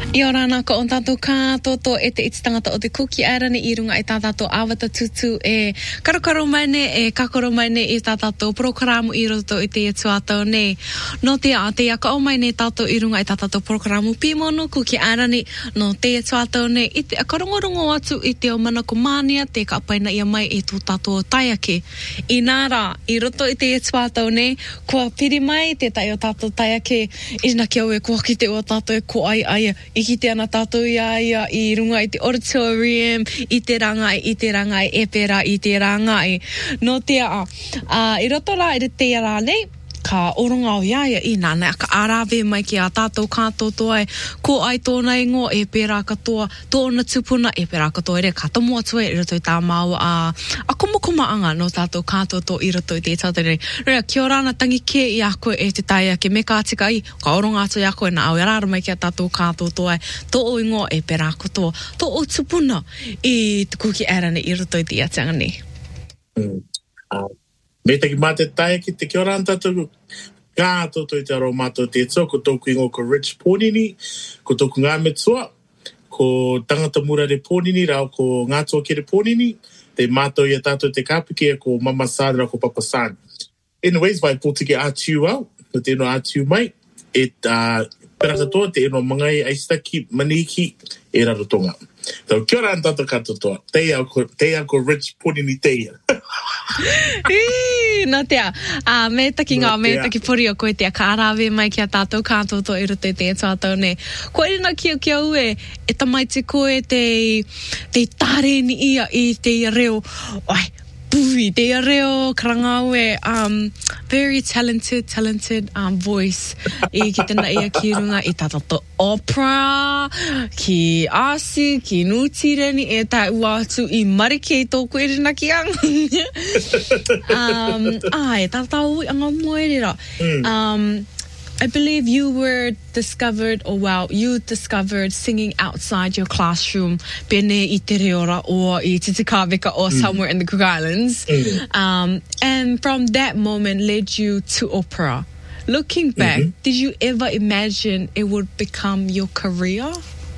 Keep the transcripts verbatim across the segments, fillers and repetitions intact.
I o rāna ko o tātou kātoto e te iti tangata o te kuki airani i runga i tā tātou awata tutu e karokaro mai ne, e kakoro mai ne i tā tātou prokaramu i roto i te etuatau ne. No te a te aka o mai ne tātou i runga i tā tātou prokaramu pimono kuki airani no te etuatau ne i te akarongorongo atu i te o mana ko mānia te ka apaina ia mai i tō tātou taiake. I nāra, i roto i te etuatau ne, kua piri mai te tai o tātou taiake i na kia ue kua ki te o tātou e ko ai ai i ki te ana tātou ia ia i runga i te auditorium, i te rangai, i te rangai, e pera i te rangai. No te a, uh, i roto rā i te rā nei, ka oronga o iaia i nāna, ka arawe mai ki a tātou kātoto ai, ko ai tōna ingo, e pera katoa, tōna tupuna, e pera katoa ere, ka tomo atu e, i roto i tā mau a, a komokoma anga no tātou kātoto i roto i te tātou rei. Rea, kia rāna tangi ke i a koe e te tai ake me kā tika i, ka oronga atu i a koe na au rāra mai ki a tātou kātoto ai, tō o ingo, e pera katoa, tō o tupuna i te kuki ērane i roto i te atanga ni. Mm. Uh. Me te ki mate tae ki te kia rāna tātou kā toto i te aro mātou te toa, ko tōku ingo ko Rich Pōnini, ko tōku ngā metua, ko tangata murare Pōnini, rao ko ngā toa kere Pōnini, te mātou i a tātou te kāpiki e ko Mama San, rao ko Papa San. Anyways, vai pōtiki ātiu au, no te ino ātiu mai, e uh, pera katoa te ino mangai aistaki maniki e rarotonga. So, kia rāna tātou katotoa, te au ko, te au ko Rich Pōnini teia. No te a, uh, me taki ngā, me taki pori o koe te a ka arawe mai ki a tātou kātoto i roto i te tātou ne. Ko erina kia kia ue, e tamai te koe te, te tāreni ia i te reo, oi, puhi, te reo karangaue, um, very talented, talented um, voice i ki tena ia ki runga i tātou opera, ki asi, ki nutireni, e tai ua atu i marike i tōku erina ki ang. um, ai, tātou i anga moerira. Um, I believe you were discovered, or well, you discovered singing outside your classroom, pene i te reora or i Titikavika or mm. somewhere in the Cook Islands. Mm. Um, and from that moment led you to opera. Looking back, mm-hmm. did you ever imagine it would become your career?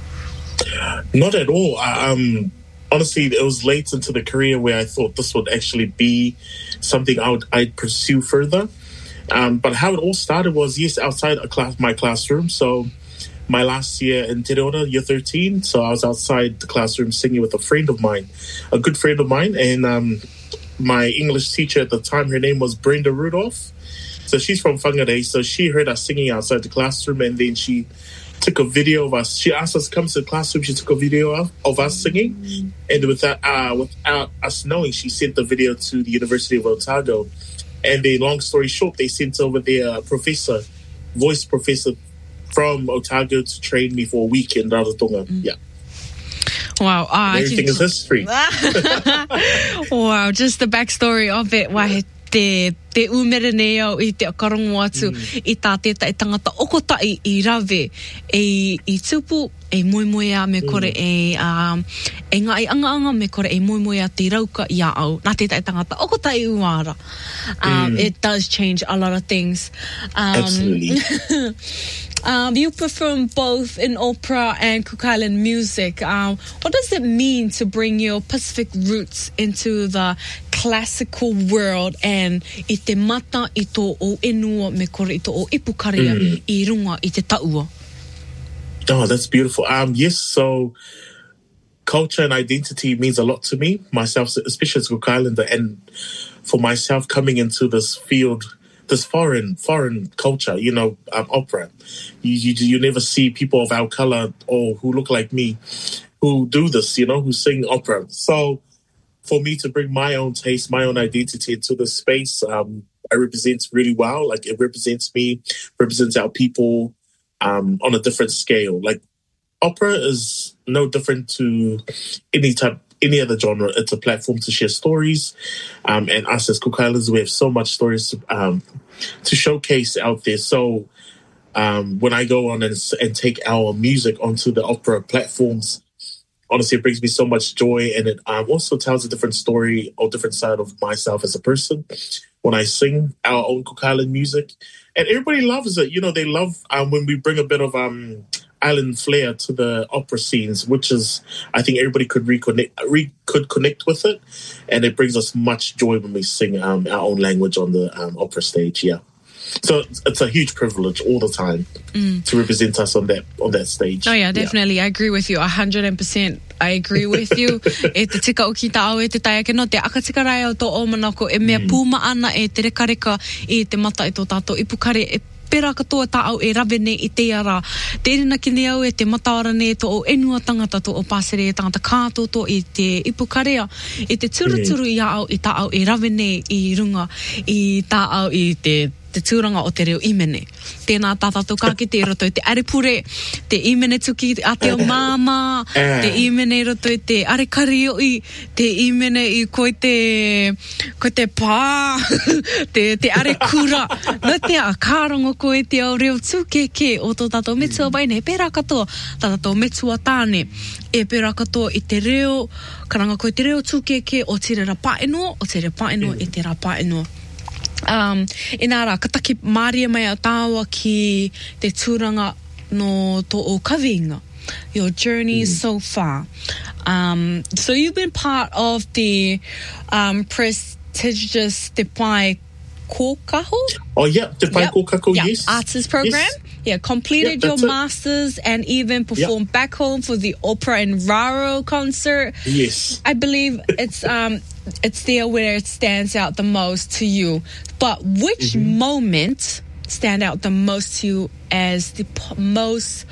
Not at all. I, um, honestly, it was late into the career where I thought this would actually be something I would, I'd pursue further. Um, but how it all started was, yes, outside a class, my classroom. So my last year in Te Reora, year thirteen, so I was outside the classroom singing with a friend of mine, a good friend of mine. And um, my English teacher at the time, her name was Brenda Rudolph. So she's from Whangarei. So she heard us singing outside the classroom, and then she took a video of us. She asked us to come to the classroom. She took a video of, of us singing. And without, uh, without us knowing, she sent the video to the University of Otago. And then, long story short, they sent over their uh, professor, voice professor from Otago to train me for a week in Rarotonga. Mm. Yeah. Wow. Uh, everything is history. Wow. Just the backstory of it. Why te, te umere nei au i te akarongo atu mm. i tā teta e tangata okotai i rave e i tupu e moemoea me kore mm. e um, e ngā i anga anga me kore e moemoea te rauka i a au nā teta e tangata okotai uara. Um, mm. It does change a lot of things. Um, Absolutely. Um, you perform both in opera and Cook Island music. Um, what does it mean to bring your Pacific roots into the classical world and i te mata i tō o enua me kore i tō o ipukaria mm. i runga i te taua? Oh, that's beautiful. Um, yes, so culture and identity means a lot to me, myself, especially as a Cook Islander, and for myself coming into this field, this foreign foreign culture, you know, um, opera. You, you you never see people of our color or who look like me who do this, you know, who sing opera. So for me to bring my own taste, my own identity into the space, um, it represents really well. Like it represents me, represents our people um, on a different scale. Like opera is no different to any type any other genre. It's a platform to share stories. Um, and us as Cook Islanders, we have so much stories to, um, to showcase out there. So um, when I go on and, and take our music onto the opera platforms, honestly, it brings me so much joy. And it um, also tells a different story or different side of myself as a person when I sing our own Cook Island music. And everybody loves it. You know, they love um, when we bring a bit of um, island flair to the opera scenes, which is, I think everybody could reconnect, re, could connect with it. And it brings us much joy when we sing um, our own language on the um, opera stage, yeah. So it's a huge privilege all the time mm. to represent us on that on that stage. Oh yeah, definitely. Yeah. I agree with you one hundred percent. I agree with you. E te tika o ki ta au e te tai ake no te akatika rai au tō o manako e mea mm. pūma ana e te reka reka e te mata i tō tātou ipukare e pera katoa tā au e rawe nei I te ara. Te erina ki ne au e te mataara nei tō o enua tangata tō o pāsere e tangata kātoto I te ipukarea. E te turuturu mm. I a au I tā au e rawe nei I runga I tā au I te te tūranga o te reo imene. Tēnā tātātou kāke te roto I te arepure, te imene tuki a te o māma, te imene roto I te arekarioi, te imene I koe te, koe te pā, te, te arekura. No te a kārongo koe te au reo tūkeke o tō tātou metua waine, e pērā katoa, tātou metua tāne, e pērā katoa I te reo, karanga koe te reo tūkeke o te rera paenoa, o te rera paenoa mm. E te rā paenoa. Um, inara, kataki māria mai a tāua ki te tūranga no tō o kawinga. Your journey mm. so far. Um, so you've been part of the um, prestigious Te Pai Kōkaho? Oh, yeah, Te Pai yep. Kōkaho, yep. yes. Artist program? Yes. Yeah, completed yep, your it. masters and even performed yep. back home for the Opera and Raro concert. Yes. I believe it's um it's there where it stands out the most to you. But which mm-hmm. moment stand out the most to you as the p- most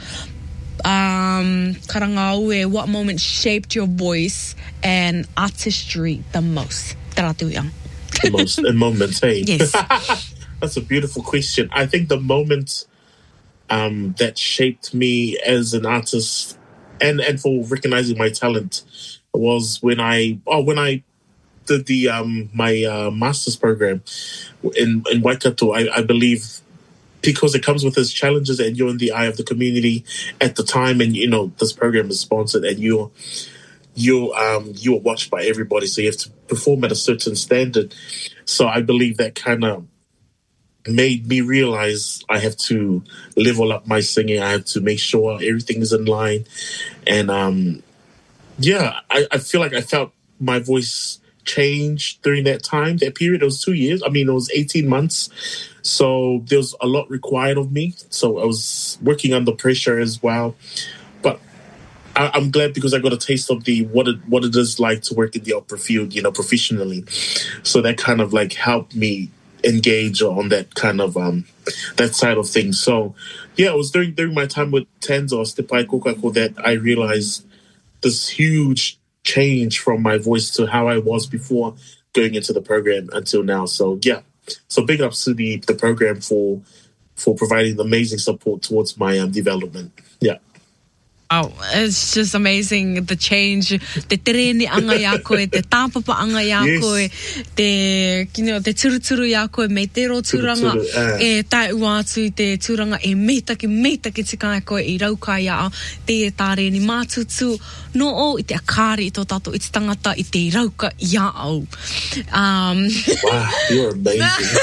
um karangaue, what moment shaped your voice and artistry the most? The most in moments, hey? Yes. That's a beautiful question. I think the moment um, that shaped me as an artist and, and for recognizing my talent was when I oh when I did the um, my uh, master's program in in Waikato. I, I believe because it comes with its challenges and you're in the eye of the community at the time, and you know this program is sponsored and you're you're um, you're watched by everybody, so you have to perform at a certain standard. So I believe that kind of made me realize I have to level up my singing. I have to make sure everything is in line. And um, yeah, I, I feel like I felt my voice change during that time, that period. It was two years. I mean, it was eighteen months. So there was a lot required of me. So I was working under pressure as well. But I, I'm glad because I got a taste of the what it, what it is like to work in the opera field, you know, professionally. So that kind of like helped me engage on that kind of um that side of things. So yeah, it was during during my time with Tanzos, Te Pai Kōkaho, that I realized this huge change from my voice to how I was before going into the program until now. So yeah, so big ups to the the program for for providing amazing support towards my um, development. Yeah. Oh, it's just amazing, the change, te tereni anga ya koe, te tāpapa anga ya koe, yes. te, you know, te turuturu ya koe, me te ro turanga, turu, turu, uh. e tai ua atu te turanga, e meitaki, meitaki te kai koe, i rauka ia au, te e tāre ni mātutu, no o, i te akari i tō tātou, i te tangata, i te rauka ia au. Um, wow, you're amazing.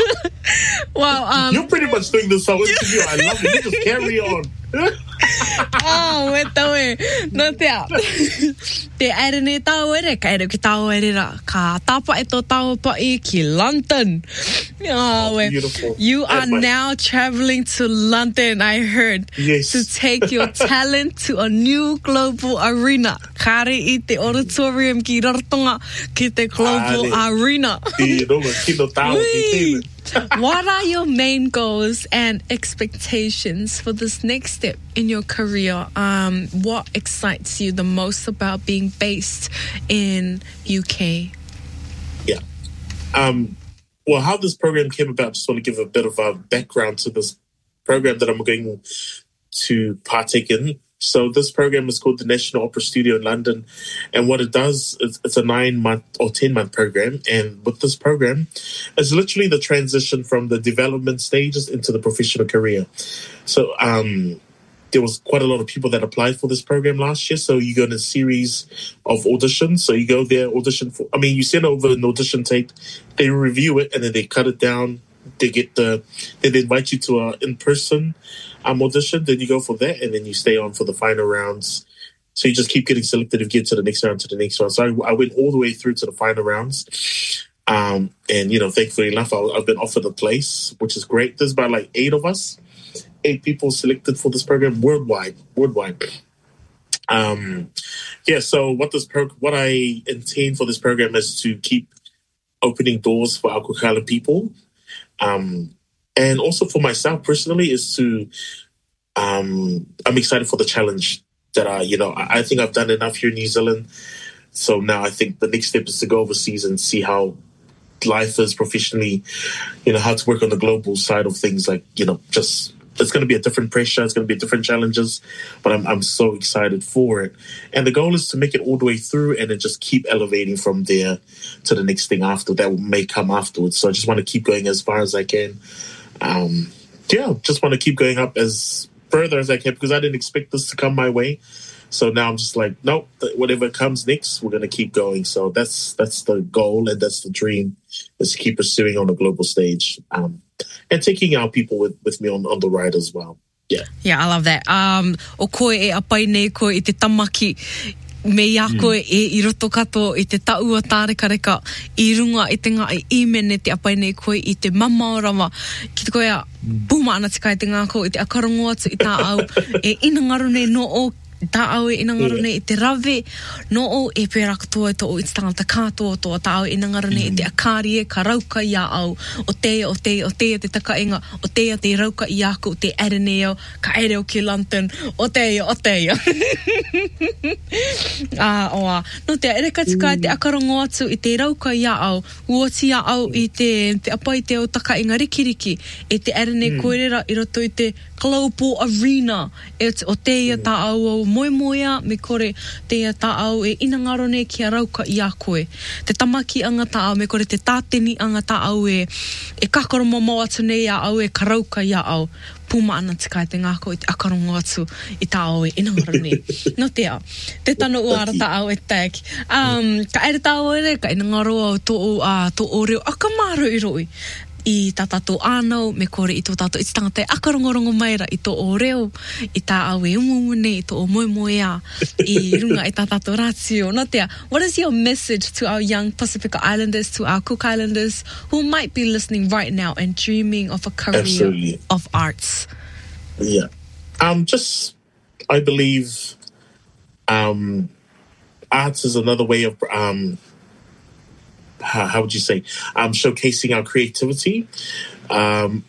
Wow, um, you're pretty much doing this whole interview. I love it. You just carry on. Oh, we tau e. No te a. Te aere ne tau ere, ka ere ki tau ere ra. Ka tapa e tō tau pa i ki London. Oh, oh beautiful. You are my... now traveling to London, I heard. Yes. To take your talent to a new global arena. Kare i te auditorium ki Rarotonga ki te global ah, arena. Ki ronga, ki no tau ki What are your main goals and expectations for this next step in your career? Um, what excites you the most about being based in U K? Yeah. Um, well, how this program came about, just want to give a bit of a background to this program that I'm going to partake in. So this program is called the National Opera Studio in London. And what it does, is it's a nine-month or ten-month program. And with this program, it's literally the transition from the development stages into the professional career. So um, there was quite a lot of people that applied for this program last year. So you go in a series of auditions. So you go there, audition for, I mean, you send over an audition tape, they review it, and then they cut it down. They get the, they invite you to a in-person um, audition, then you go for that, and then you stay on for the final rounds. So you just keep getting selected and get to the next round, to the next round. So I, I went all the way through to the final rounds. Um, and, you know, thankfully enough, I, I've been offered a place, which is great. There's about like eight of us, eight people selected for this program worldwide, worldwide. Um, yeah, so what this pro- what I intend for this program is to keep opening doors for our Cook Island people. Um, and also for myself personally is to, um, I'm excited for the challenge that I, you know, I, I think I've done enough here in New Zealand. So now I think the next step is to go overseas and see how life is professionally, you know, how to work on the global side of things. Like, you know, just, it's going to be a different pressure. It's going to be different challenges, but I'm I'm so excited for it. And the goal is to make it all the way through and then just keep elevating from there to the next thing after that may come afterwards. So I just want to keep going as far as I can. Um, yeah, just want to keep going up as further as I can because I didn't expect this to come my way. So now I'm just like, nope, whatever comes next, we're going to keep going. So that's that's the goal and that's the dream, is to keep pursuing on a global stage. Um, and taking our people with, with me on, on the ride as well. Yeah. Yeah, I love that. Um, o koe e apai nei koe i te tamaki me ia koe mm. e i roto kato i te taua tāreka reka i runga i te ngā i imene te apai nei koe i te mamaorama ki te koe a mm. puma ana tikai te ngāko i te akarongo atu i tā au e inangaru nei no o tā au e inangaru nei i te rave no o e pēra katoa to o i te tangata kātoa to tā au e inangaru nei mm. i te akari e ka rauka i a au o teia o teia o teia te takainga o teia te rauka i aku te areneo ka ereo ki London o teia o teia ah, oa no te ere katika mm. te akarongo atu i te rauka i a au uoti a au i te, te apai te o takainga rikiriki e te arene mm. koerera i roto i te global arena e o teia mm. tā au au moe moea me kore teia tā au e inangaro nei ki a rauka i a koe. Te tamaki anga tā au me kore te tāteni anga tā au e e kakaro momo atu nei a au e ka rauka i a au. Puma ana tikai te ngāko i te akarongo atu i tā au e inangaro nei. No te au. Te tano uara tā au e tag. Um, ka ere tā au ere, ka inangaro au tō o uh, tō o reo akamaru i roi. I tā tātou ānau, me kore i tō tātou i te tangata e akarongorongo maira i tō o reo, i tā au e umumune, i tō o moe moea, i runga i tā tātou rātio. No te, what is your message to our young Pacific Islanders, to our Cook Islanders, who might be listening right now and dreaming of a career Absolutely. Of arts? Yeah. Um, just, I believe um, arts is another way of... Um, How, how would you say, um, showcasing our creativity. Um,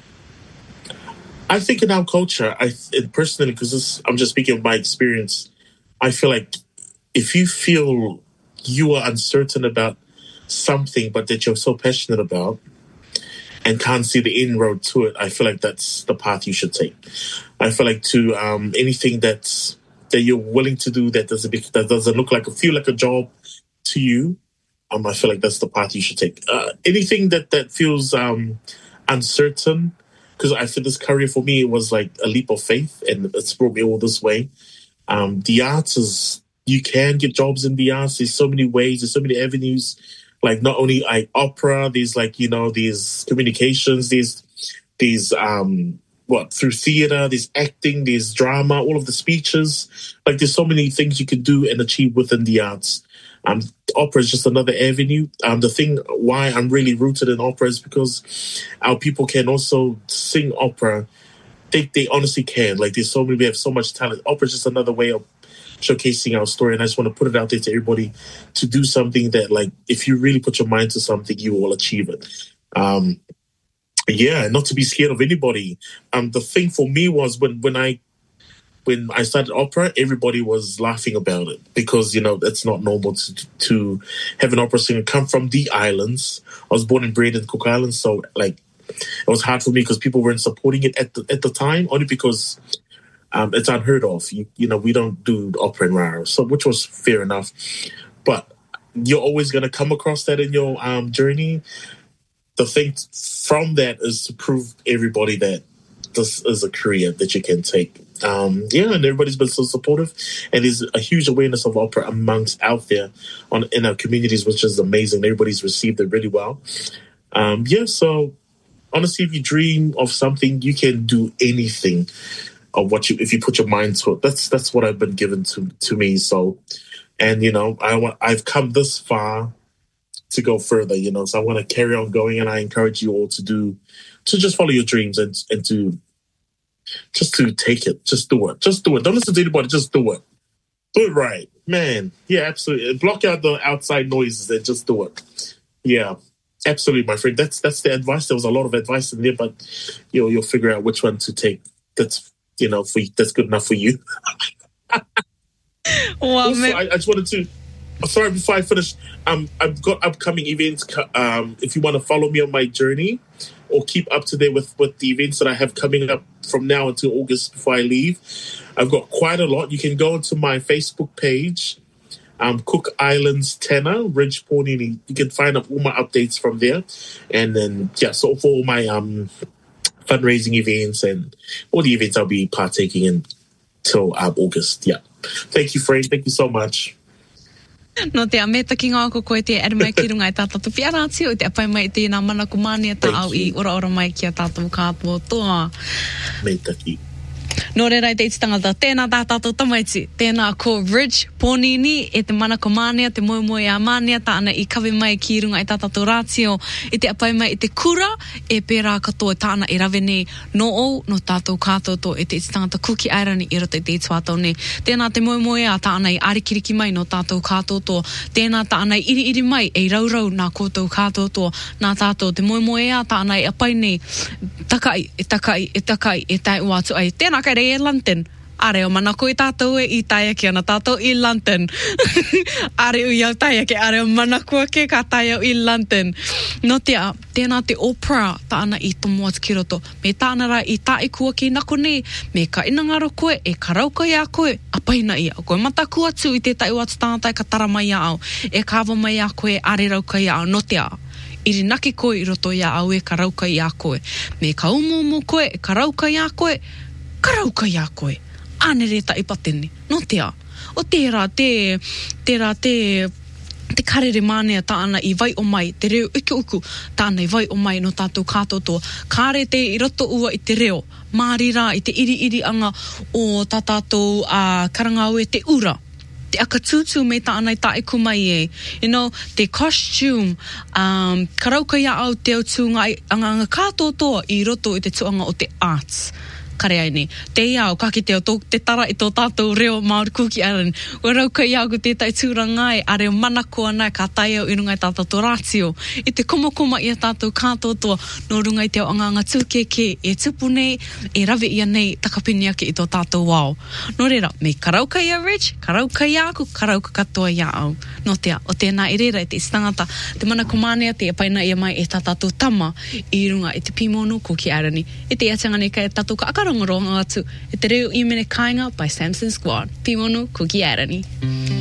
I think in our culture, I personally, because I'm just speaking of my experience, I feel like if you feel you are uncertain about something, but that you're so passionate about and can't see the inroad to it, I feel like that's the path you should take. I feel like to um, anything that's that you're willing to do that doesn't be, that doesn't look like feel like a job to you. Um, I feel like that's the path you should take. Uh, anything that, that feels um, uncertain, because I feel this career for me was like a leap of faith, and it's brought me all this way. Um, the arts is, you can get jobs in the arts. There's so many ways, there's so many avenues. Like not only like opera, there's like, you know, these communications, there's these, um, what, through theater, there's acting, there's drama, all of the speeches. Like there's so many things you can do and achieve within the arts. Um, opera is just another avenue. Um, the thing why I'm really rooted in opera is because our people can also sing opera. They they honestly can. Like there's so many, we have so much talent. Opera is just another way of showcasing our story, and I just want to put it out there to everybody to do something that, like, if you really put your mind to something, you will achieve it. Um, yeah, not to be scared of anybody. Um, the thing for me was when when I. When I started opera, everybody was laughing about it because, you know, it's not normal to, to have an opera singer come from the islands. I was born and bred in Cook Islands, so, like, it was hard for me because people weren't supporting it at the at the time, only because um, it's unheard of. You, you know, we don't do opera in Rara, so which was fair enough. But you're always going to come across that in your um, journey. The thing from that is to prove everybody that this is a career that you can take. Um, yeah, and everybody's been so supportive, and there's a huge awareness of opera amongst out there on in our communities, which is amazing. Everybody's received it really well. Um, yeah, so honestly, if you dream of something, you can do anything of what you, if you put your mind to it. That's, that's what I've been given to, to me. So, and, you know, I want, I've come this far to go further, you know, so I want to carry on going, and I encourage you all to do, to just follow your dreams and, and to, just to take it, just do it, just do it. Don't listen to anybody, just do it. Do it right, man. Yeah, absolutely. Block out the outside noises and just do it. Yeah, absolutely, my friend. That's that's the advice. There was a lot of advice in there, but you know, you'll figure out which one to take. That's, you know, for that's good enough for you. Well, also, I, I just wanted to. Sorry, before I finish, um, I've got upcoming events. Um, if you want to follow me on my journey, or keep up to date with, with the events that I have coming up from now until August before I leave, I've got quite a lot. You can go into my Facebook page, um, Cook Islands Tana, Ridge Ponini. You can find up all my updates from there. And then, yeah, so for all my um, fundraising events and all the events I'll be partaking in till um, August. Yeah. Thank you, Frank. Thank you so much. No te ameta ki ngā ko koe te ere mai ki runga i tātou pia rātio i te apai mai tēnā mana ko mānia tā au i ora ora mai ki a tātou kātua toa. Meta ki. Nō reira i te iti tangata, tēnā tā tātou tamaiti, tēnā ko Ridge Ponini, e te mana ko mānia, te moe moe a mānia, tā ana i kawe mai ki runga i tā tātou rātio, i te apai mai i te kura, e pērā katoa tā ana i rawe nei, no o, no tātou kātou to, e te iti tangata kuki airani i roto i te ituatau nei. Tēnā te moe moe a tā ana i arikiriki mai no tātou kātou to, tēnā tā ana i iri iri mai, e raurau nā koutou kātou to, nā tātou te moe moe a tā ana i apai nei, takai, e takai, e takai, e tai wātu ai, tēnā kai rei e London. Are o manako i tātou e i taia ki ana tātou i London. Are o iau taia ke, are o manako ke ka taia i London. No te a, tēnā te opera ta ana i tomo atu ki roto. Me tānara i tae kua ki nako nei, me ka inangaro koe, e karauka ia koe, apaina ia. Koe mataku atu i te tai watu tātai ka tara mai au, e kāwa mai a koe, are rauka ia au, no te a. Iri naki koe i roto ia au e karauka ia koe. Me ka umu umu koe, e karauka ia koe, karauka ia koe. Ānere ta ipatene. No te a. O tērā te, tērā te, te karere mānea tā ana i vai o mai, te reo uku uku, tā ana i vai o mai no tātou kātoto. Kāre te i roto ua i te reo. Mārira i te iri iri anga o tā tātou uh, karangau e te ura. Te akatūtū me tā ana i tae kumai e. You know, te costume, um, karauka ia au te au tūnga anga anga kātoto i roto i te tuanga o te arts. Kare ai nei. Te iau, kaki te o tō, te tara i tō tātou reo Māori kuki aran. Ua rauka iau ko tētai tūrangai, a reo manako ana ka tai au i runga i tātou rātio. I te komakoma i a tātou kātotoa, no runga i te o anganga tūkeke, e tupu nei, e rawe ia nei, takapini ake i tō tātou wao. No reira, me karauka ia Ridge, karauka ia aku, karauka katoa ia au. No tea, o tēnā i reira, i te istangata, te manako mānea, te apaina ia mai e tā tātou tama, i runga i te pimono kuki arani. I te atanga nei ka e tātou ka akarongoronga atu, e te reo i mene kāinga by Samson Squad. Pimono kuki arani.